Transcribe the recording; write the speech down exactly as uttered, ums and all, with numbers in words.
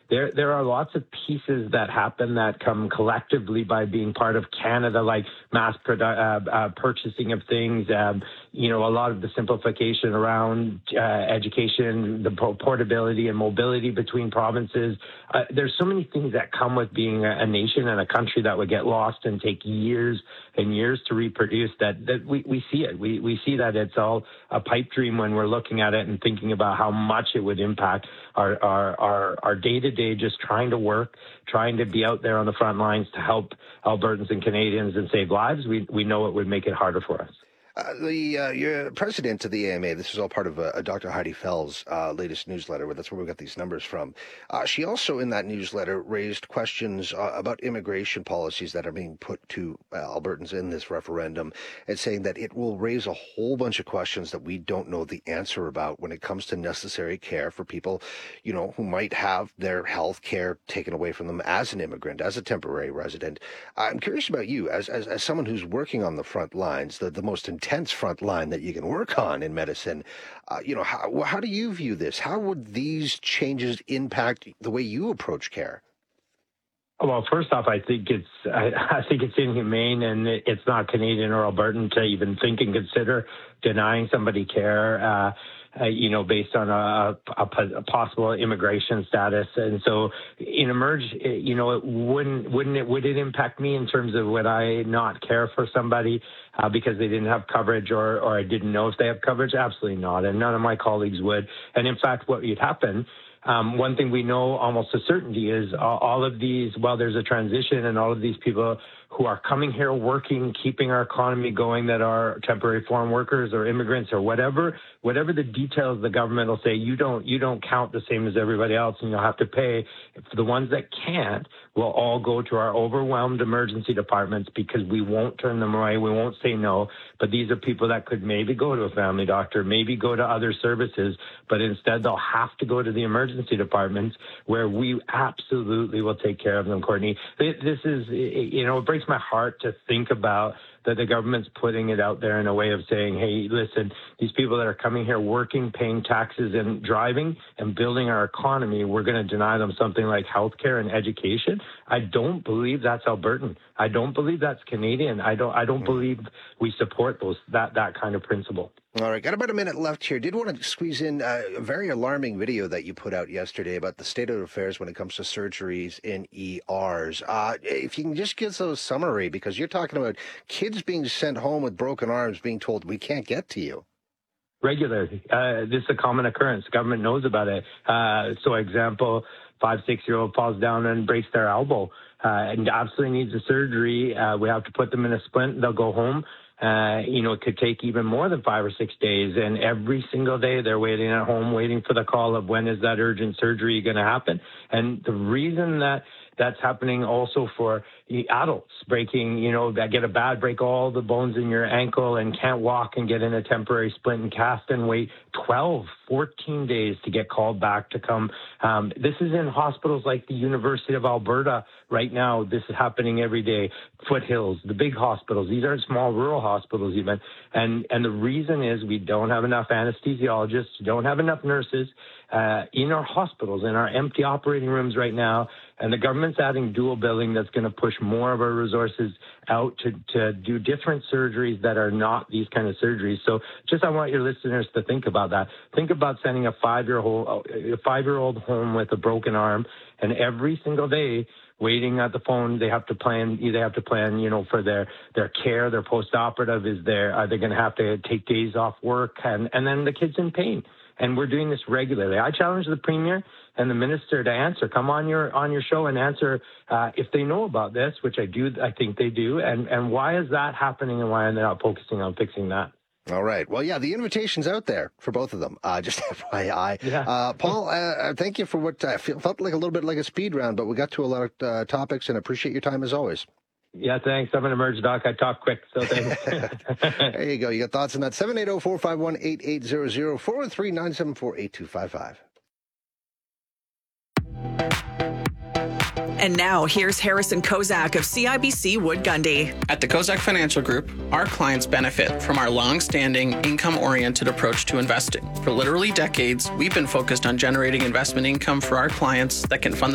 there there are lots of pieces that happen that come collectively by being part of Canada, like mass produ- uh, uh, purchasing of things, um, you know, a lot of the simplification around uh, education, the portability and mobility between provinces. Uh, there's so many things that come with being a, a nation and a country that would get lost and take years and years to reproduce, that, that we, we see it. We, we see that it's all a pipe dream when we're looking at it and thinking about how much it would impact our, our, our, our day-to-day just trying to work, trying to be out there on the front lines to help Albertans and Canadians and save lives. We, we know it would make it harder for us. Uh, the uh, you're president of the A M A. This is all part of uh, Doctor Heidi Fell's uh, latest newsletter. That's where we got these numbers from. Uh, she also, in that newsletter, raised questions uh, about immigration policies that are being put to uh, Albertans in this referendum, and saying that it will raise a whole bunch of questions that we don't know the answer about when it comes to necessary care for people, you know, who might have their health care taken away from them as an immigrant, as a temporary resident. I'm curious about you, as as, as someone who's working on the front lines, the, the most intense intense front line that you can work on in medicine. Uh, you know, how, how do you view this? How would these changes impact the way you approach care? Well, first off, I think it's I, I think it's inhumane, and it's not Canadian or Albertan to even think and consider denying somebody care. Uh, Uh, you know, based on a, a, a possible immigration status. And so in Emerge, you know, it wouldn't, wouldn't it, would it impact me in terms of would I not care for somebody uh, because they didn't have coverage or, or I didn't know if they have coverage? Absolutely not. And none of my colleagues would. And in fact, what would happen, um, one thing we know almost a certainty is all, all of these, while there's a transition and all of these people who are coming here, working, keeping our economy going, that are temporary foreign workers or immigrants or whatever, whatever the details the government will say, you don't you don't count the same as everybody else, and you'll have to pay. For the ones that can't, will all go to our overwhelmed emergency departments because we won't turn them away, we won't say no. But these are people that could maybe go to a family doctor, maybe go to other services, but instead they'll have to go to the emergency departments where we absolutely will take care of them, Courtney. This is, you know, it breaks my heart to think about that the government's putting it out there in a way of saying, hey, listen, these people that are coming here working, paying taxes and driving and building our economy, we're going to deny them something like healthcare and education. I don't believe that's Albertan. I don't believe that's Canadian. I don't I don't believe we support those that that kind of principle. All right, got about a minute left here. Did want to squeeze in uh, a very alarming video that you put out yesterday about the state of affairs when it comes to surgeries in E Rs. Uh, if you can just give us a summary, because you're talking about kids being sent home with broken arms being told, we can't get to you. Regularly. Uh, this is a common occurrence. Government knows about it. Uh, so, example, five, six-year-old falls down and breaks their elbow uh, and absolutely needs a surgery. Uh, we have to put them in a splint. They'll go home. Uh, you know, it could take even more than five or six days. And every single day they're waiting at home, waiting for the call of when is that urgent surgery going to happen. And the reason that that's happening also for adults breaking, you know, that get a bad break all the bones in your ankle and can't walk and get in a temporary splint and cast and wait twelve, fourteen days to get called back to come. Um, this is in hospitals like the University of Alberta right now. This is happening every day. Foothills, the big hospitals. These aren't small rural hospitals even. And, and the reason is we don't have enough anesthesiologists, don't have enough nurses uh, in our hospitals, in our empty operating rooms right now. And the government's adding dual billing that's going to push more of our resources out to, to do different surgeries that are not these kind of surgeries. So just I want your listeners to think about that. Think about sending a five-year-old, a five-year-old home with a broken arm, and every single day waiting at the phone, they have to plan, they have to plan, you know, for their, their care, their post-operative is there. Are they going to have to take days off work? And, and then the kid's in pain. And we're doing this regularly. I challenge the Premier and the Minister to answer. Come on your on your show and answer uh, if they know about this, which I do. I think they do. And and why is that happening, and why are they not focusing on fixing that? All right. Well, yeah, the invitation's out there for both of them. Uh, just F Y I. Yeah. Uh, Paul, uh, thank you for what I feel, felt like a little bit like a speed round, but we got to a lot of uh, topics, and appreciate your time as always. Yeah, thanks. I'm an emerge doc. I talk quick, so thanks. There you go. You got thoughts on that? seven eight zero, four five one, eight eight zero zero, four one three, nine seven four, eight two five five. And now, here's Harrison Kozak of C I B C Wood Gundy. At the Kozak Financial Group, our clients benefit from our long-standing, income-oriented approach to investing. For literally decades, we've been focused on generating investment income for our clients that can fund